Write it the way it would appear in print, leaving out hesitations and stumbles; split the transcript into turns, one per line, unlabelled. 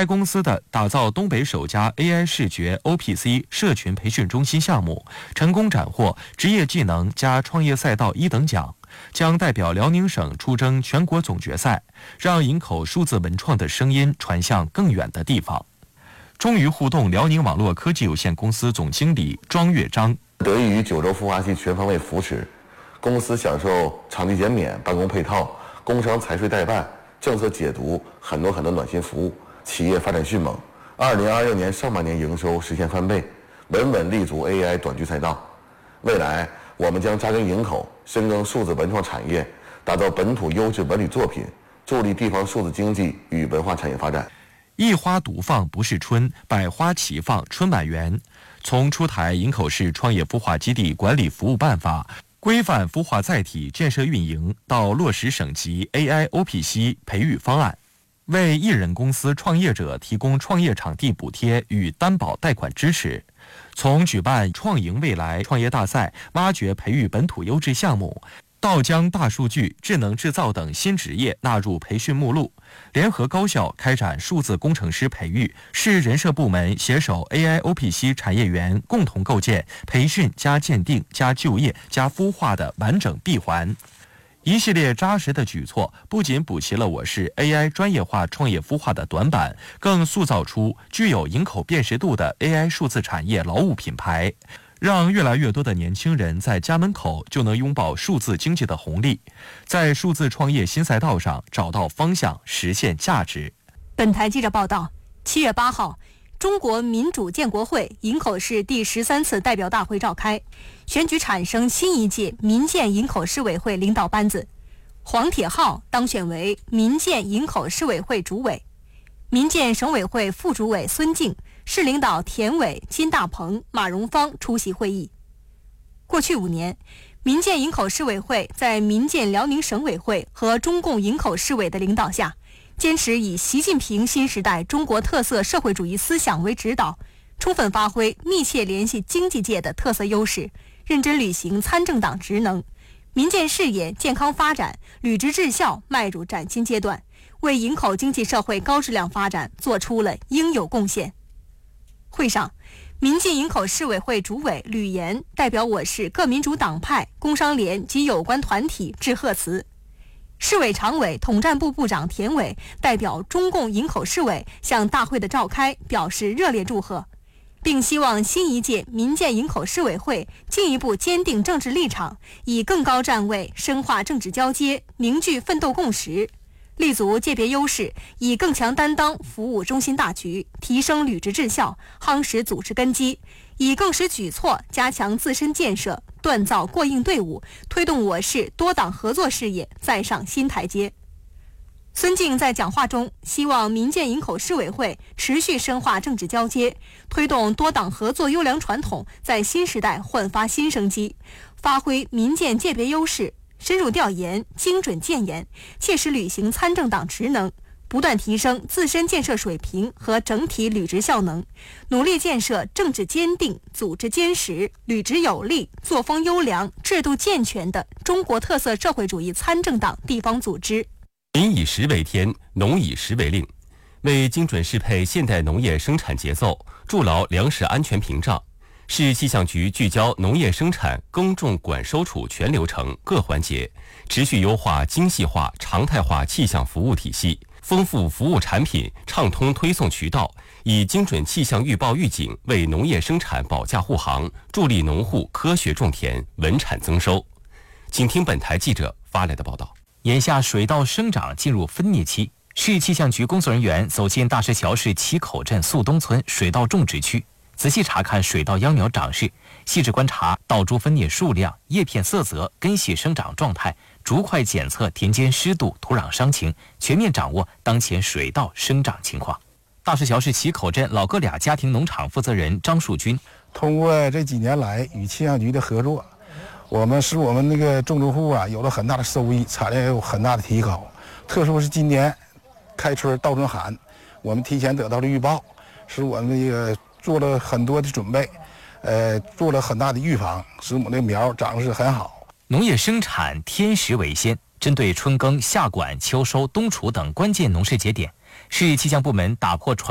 该公司的打造东北首家 AI 视觉 OPC 社群培训中心项目，成功斩获职业技能加创业赛道1等奖，将代表辽宁省出征全国总决赛，让营口数字文创的声音传向更远的地方。中娱互动辽宁网络科技有限公司总经理庄月章：
得益于九州孵化器全方位扶持，公司享受场地减免、办公配套、工商财税代办、政策解读很多暖心服务，企业发展迅猛。2026年上半年营收实现翻倍，稳稳立足 AI 短剧赛道。未来我们将扎根营口，深耕数字文创产业，打造本土优质文旅作品，助力地方数字经济与文化产业发展。
一花独放不是春，百花齐放春满园。从出台营口市创业孵化基地管理服务办法，规范孵化载体建设运营，到落实省级 AI OPC 培育方案，为艺人公司创业者提供创业场地补贴与担保贷款支持。从举办创营未来创业大赛，挖掘培育本土优质项目，到将大数据、智能制造等新职业纳入培训目录，联合高校开展数字工程师培育，市人社部门携手 AI OPC 产业园，共同构建培训加鉴定加就业加孵化的完整闭环。一系列扎实的举措，不仅补齐了我市 AI 专业化创业孵化的短板，更塑造出具有营口辨识度的 AI 数字产业劳务品牌，让越来越多的年轻人在家门口就能拥抱数字经济的红利，在数字创业新赛道上找到方向，实现价值。
本台记者报道，7月8号，中国民主建国会营口市第13次代表大会召开，选举产生新一届民建营口市委会领导班子。黄铁浩当选为民建营口市委会主委，民建省委会副主委孙静、市领导田伟、金大鹏、马荣芳出席会议。过去5年，民建营口市委会在民建辽宁省委会和中共营口市委的领导下，坚持以习近平新时代中国特色社会主义思想为指导，充分发挥密切联系经济界的特色优势，认真履行参政党职能，民建事业健康发展、履职治效迈入崭新阶段，为营口经济社会高质量发展做出了应有贡献。会上，民进营口市委会主委吕岩代表我市各民主党派、工商联及有关团体致贺词。市委常委、统战部部长田伟代表中共营口市委向大会的召开表示热烈祝贺，并希望新一届民建营口市委会进一步坚定政治立场，以更高站位深化政治交接，凝聚奋斗共识，立足界别优势，以更强担当服务中心大局，提升履职治效，夯实组织根基，以更实举措加强自身建设，锻造过硬队伍，推动我市多党合作事业再上新台阶。孙静在讲话中希望民建营口市委会持续深化政治交接，推动多党合作优良传统在新时代焕发新生机，发挥民建界别优势，深入调研，精准建言，切实履行参政党职能，不断提升自身建设水平和整体履职效能，努力建设政治坚定、组织坚实、履职有力、作风优良、制度健全的中国特色社会主义参政党地方组织。
民以食为天，农以食为令，为精准适配现代农业生产节奏，筑牢粮食安全屏障，市气象局聚焦农业生产、耕种、管收储全流程各环节，持续优化精细化、常态化气象服务体系，丰富服务产品，畅通推送渠道，以精准气象预报预警为农业生产保驾护航，助力农户科学种田、稳产增收。请听本台记者发来的报道。
眼下水稻生长进入分蘖期，市气象局工作人员走进大石桥市旗口镇肃东村水稻种植区，仔细查看水稻秧苗长势，细致观察稻株分蘖数量、叶片色泽、根系生长状态，逐块检测田间湿度、土壤伤情，全面掌握当前水稻生长情况。大石桥市旗口镇老哥俩家庭农场负责人张树军：
通过这几年来与气象局的合作，我们那个种植户有了很大的收益，产量有很大的提高。特殊是今年开春稻春寒，我们提前得到了预报，使我们这个做了很多的准备，做了很大的预防，使我们的苗长势很好。
农业生产天时为先，针对春耕、夏管、秋收、冬储等关键农事节点，市气象部门打破传